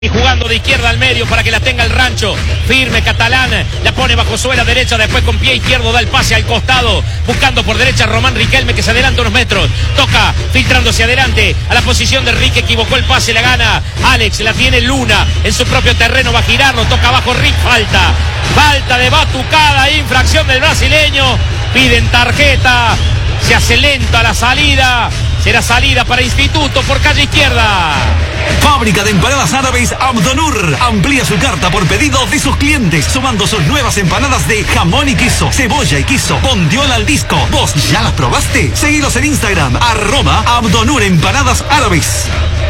Y jugando de izquierda al medio para que la tenga el Rancho. Firme Catalán, la pone bajo suela derecha, después con pie izquierdo da el pase al costado, buscando por derecha Román Riquelme, que se adelanta unos metros, toca filtrando hacia adelante a la posición de Rick, equivocó el pase, la gana Alex, la tiene Luna en su propio terreno, va a girarlo, toca abajo Rick, falta de batucada, infracción del brasileño, piden tarjeta, se hace lenta la salida, será salida para Instituto por calle izquierda. Fábrica de empanadas árabes Abdonur amplía su carta por pedido de sus clientes, sumando sus nuevas empanadas de jamón y queso, cebolla y queso, bondiola al disco. ¿Vos ya las probaste? Seguidos en Instagram, @Abdonur empanadas árabes.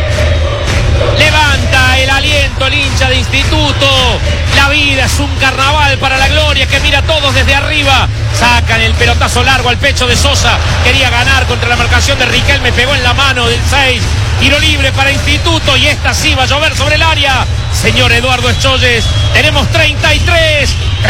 Levanta el aliento el hincha de Instituto. La vida es un carnaval para la gloria que mira a todos desde arriba. Sacan el pelotazo largo al pecho de Sosa. Quería ganar contra la marcación de Riquelme. Pegó en la mano del 6. Tiro libre para Instituto. Y esta sí va a llover sobre el área. Señor Eduardo Escholles, tenemos 33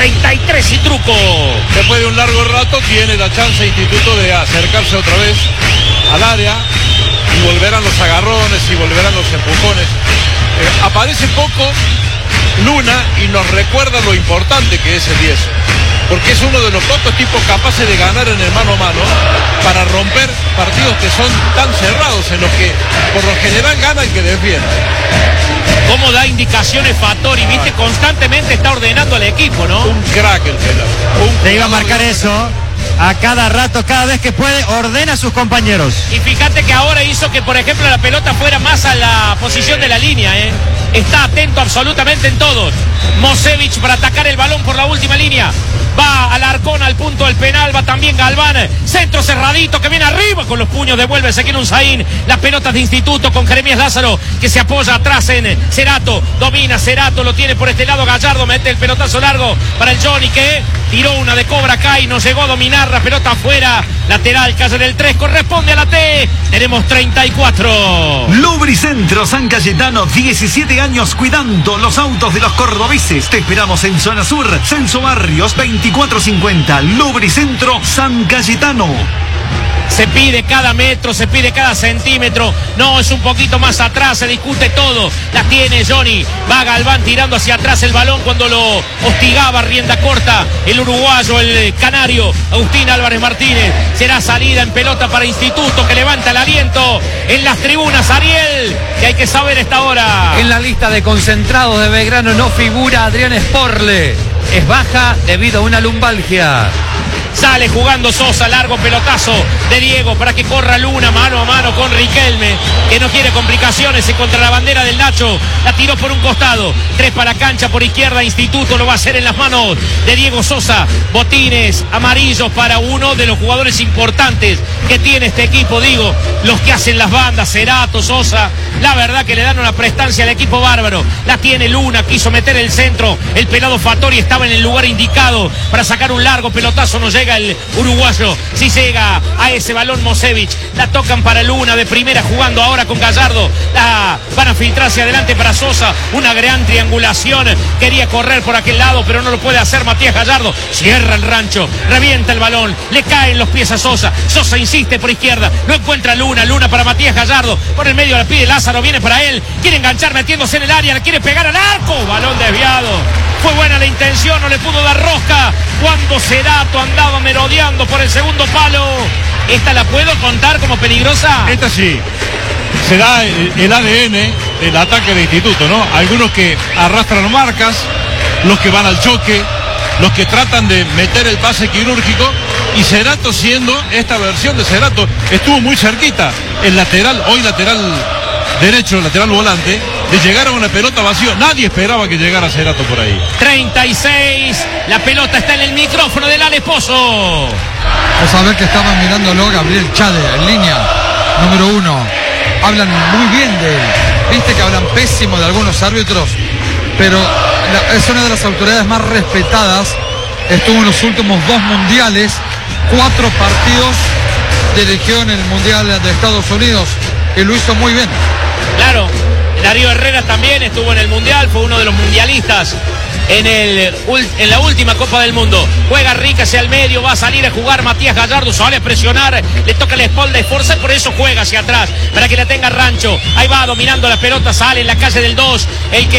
y truco. Después de un largo rato tiene la chance Instituto de acercarse otra vez al área. Y volverán los agarrones y volverán los empujones. Aparece poco Luna y nos recuerda lo importante que es el 10. Porque es uno de los pocos tipos capaces de ganar en el mano a mano para romper partidos que son tan cerrados, en los que por lo general gana el que defiende. Cómo da indicaciones Fattori, viste, constantemente está ordenando al equipo, ¿no? Un crack el pelado. Te iba a marcar eso. A cada rato, cada vez que puede, ordena a sus compañeros. Y fíjate que ahora hizo que, por ejemplo, la pelota fuera más a la posición de la línea, ¿eh? Está atento absolutamente en todos. Mosevich para atacar el balón por la última línea. Va Alarcón al punto del penal, va también Galván. Centro cerradito que viene arriba con los puños, devuelve Ezequiel Unzaín. Las pelotas de Instituto con Jeremías Lázaro que se apoya atrás en Cerato. Domina Cerato, lo tiene por este lado Gallardo, mete el pelotazo largo para el Johnny que tiró una de Cobra Kai, no llegó a dominar, la pelota afuera. Lateral, calle del 3, corresponde a la T. Tenemos 34. Lubricentro San Cayetano, 17 años cuidando los autos de los cordobeses. Te esperamos en Zona Sur, Censo Barrios 2450. Lubricentro San Cayetano. Se pide cada metro, se pide cada centímetro. No, es un poquito más atrás, se discute todo. La tiene Johnny. Va Galván tirando hacia atrás el balón cuando lo hostigaba rienda corta el uruguayo, el canario, Agustín Álvarez Martínez. Será salida en pelota para Instituto que levanta el aliento en las tribunas. Ariel, que hay que saber esta hora. En la lista de concentrados de Belgrano no figura Adrián Sporle. Es baja debido a una lumbalgia. Sale jugando Sosa, largo pelotazo de Diego para que corra Luna mano a mano con Riquelme, que no quiere complicaciones y contra la bandera del Nacho. La tiró por un costado, 3 para la cancha por izquierda. Instituto lo va a hacer en las manos de Diego Sosa. Botines amarillos para uno de los jugadores importantes que tiene este equipo, digo, los que hacen las bandas, Cerato, Sosa. La verdad que le dan una prestancia al equipo bárbaro. La tiene Luna, quiso meter el centro, el pelado Fattori estaba en el lugar indicado para sacar un largo pelotazo. No llega el uruguayo, si llega a ese balón Mosevich, la tocan para Luna de primera jugando ahora con Gallardo, la van a filtrar hacia adelante para Sosa, una gran triangulación, quería correr por aquel lado pero no lo puede hacer Matías Gallardo, cierra el Rancho, revienta el balón, le caen los pies a Sosa, Sosa insiste por izquierda, no encuentra Luna para Matías Gallardo, por el medio la pide Lázaro, viene para él, quiere enganchar metiéndose en el área, le quiere pegar al arco, balón desviado. Fue buena la intención, no le pudo dar rosca cuando Cerato andaba merodeando por el segundo palo. ¿Esta la puedo contar como peligrosa? Esta sí. Se da el ADN del ataque de Instituto, ¿no? Algunos que arrastran marcas, los que van al choque, los que tratan de meter el pase quirúrgico. Y Cerato, siendo esta versión de Cerato, estuvo muy cerquita. El lateral, hoy lateral derecho, lateral volante, de llegar a una pelota vacía. Nadie esperaba que llegara Cerato por ahí. 36, la pelota está en el micrófono del Ale Pozo. Vos sabés que estaban mirándolo Gabriel Chade, en línea, número 1. Hablan muy bien de él. Viste que hablan pésimo de algunos árbitros, pero es una de las autoridades más respetadas. Estuvo en los últimos 2 mundiales, 4 partidos dirigió en el Mundial de Estados Unidos y lo hizo muy bien. Claro, Darío Herrera también estuvo en el Mundial, fue uno de los mundialistas en la última Copa del Mundo. Juega Rica hacia el medio, va a salir a jugar Matías Gallardo, sale a presionar, le toca la espalda y fuerza, por eso juega hacia atrás, para que la tenga Rancho. Ahí va dominando la pelota, sale en la calle del 2, el que